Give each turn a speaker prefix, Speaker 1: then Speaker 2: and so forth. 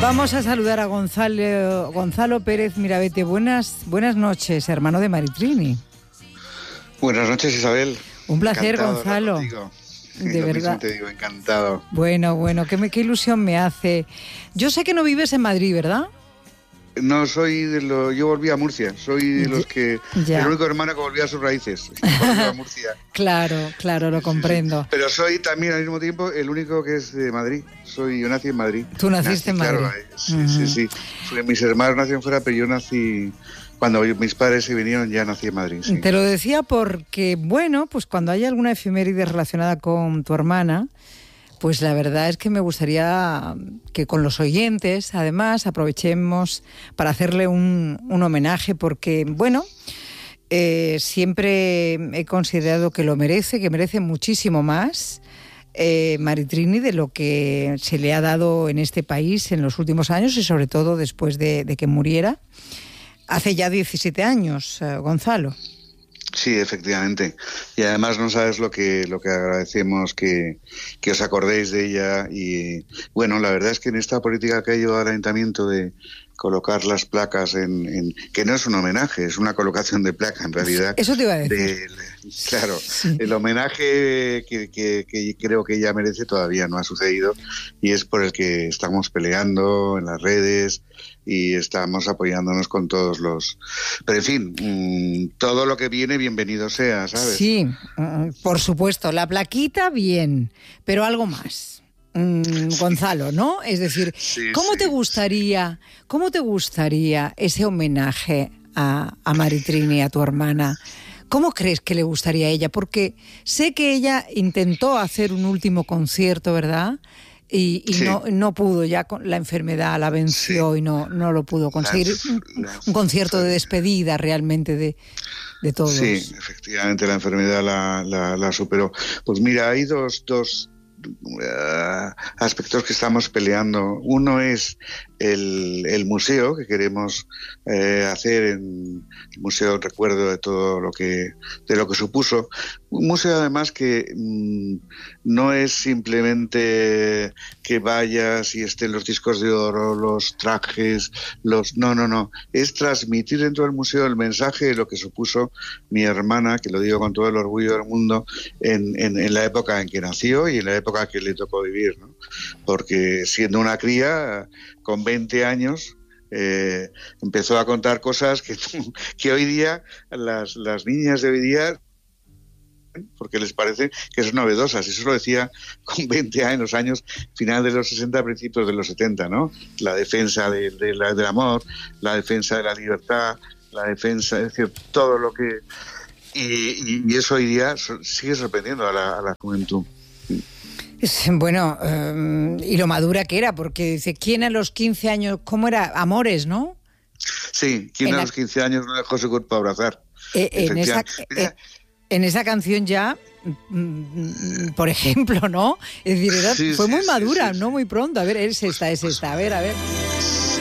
Speaker 1: Vamos a saludar a Gonzalo Pérez Mirabete. Buenas noches, hermano de Maritrini.
Speaker 2: Buenas noches, Isabel.
Speaker 1: Un placer,
Speaker 2: encantado,
Speaker 1: Gonzalo. De
Speaker 2: Lo
Speaker 1: verdad.
Speaker 2: mismo te digo, encantado.
Speaker 1: Bueno, qué ilusión me hace. Yo sé que no vives en Madrid, ¿verdad?
Speaker 2: No, yo volví a Murcia, soy de los que, el único hermano que volvió a sus raíces, volvió a Murcia.
Speaker 1: Claro, lo comprendo.
Speaker 2: Sí. Pero soy también al mismo tiempo el único que es de Madrid, yo nací en Madrid.
Speaker 1: Tú naciste en Madrid.
Speaker 2: Claro, sí. Mis hermanos nacieron fuera, pero yo nací, cuando mis padres se vinieron ya nací en Madrid. Sí.
Speaker 1: Te lo decía porque, pues cuando haya alguna efeméride relacionada con tu hermana, pues la verdad es que me gustaría que con los oyentes, además, aprovechemos para hacerle un homenaje porque, siempre he considerado que lo merece, que merece muchísimo más Maritrini de lo que se le ha dado en este país en los últimos años y sobre todo después de que muriera. Hace ya 17 años, Gonzalo.
Speaker 2: Sí, efectivamente. Y además no sabes lo que agradecemos que os acordéis de ella. Y bueno, la verdad es que en esta política que ha llevado el ayuntamiento de colocar las placas que no es un homenaje, es una colocación de placa en realidad.
Speaker 1: Eso te iba a decir.
Speaker 2: Claro,
Speaker 1: sí.
Speaker 2: El homenaje que creo que ella merece todavía no ha sucedido y es por el que estamos peleando en las redes y estamos apoyándonos con todos los... Pero en fin, todo lo que viene, bienvenido sea, ¿sabes?
Speaker 1: Sí, por supuesto, la plaquita bien, pero algo más. Gonzalo, ¿no? Es decir, ¿cómo te gustaría ese homenaje a Maritrini, a tu hermana? ¿Cómo crees que le gustaría a ella? Porque sé que ella intentó hacer un último concierto, ¿verdad? Y sí. no pudo, ya con la enfermedad la venció y no lo pudo conseguir. Un concierto de despedida realmente de todos.
Speaker 2: Sí, efectivamente la enfermedad la superó. Pues mira, hay dos aspectos que estamos peleando. Uno es el museo que queremos hacer en el museo, recuerdo de todo lo que supuso. Un museo además que no es simplemente que vayas y estén los discos de oro, los trajes, no. Es transmitir dentro del museo el mensaje de lo que supuso mi hermana, que lo digo con todo el orgullo del mundo, en la época en que nació y en la época que le tocó vivir, ¿no? Porque siendo una cría, con 20 años, empezó a contar cosas que hoy día las niñas de hoy día, porque les parece que son novedosas. Eso lo decía con 20 años, en los años final de los 60, principios de los 70, ¿no? La defensa del amor, la defensa de la libertad, la defensa, es decir, todo lo que... Y eso hoy día sigue sorprendiendo a la juventud.
Speaker 1: Bueno, y lo madura que era, porque dice, ¿quién a los 15 años, cómo era? Amores, ¿no?
Speaker 2: Sí, ¿quién a los 15 años no dejó su cuerpo abrazar?
Speaker 1: En esa canción ya, por ejemplo, ¿no? Es decir, fue muy madura, ¿no? Muy pronto. A ver, es esta. A ver.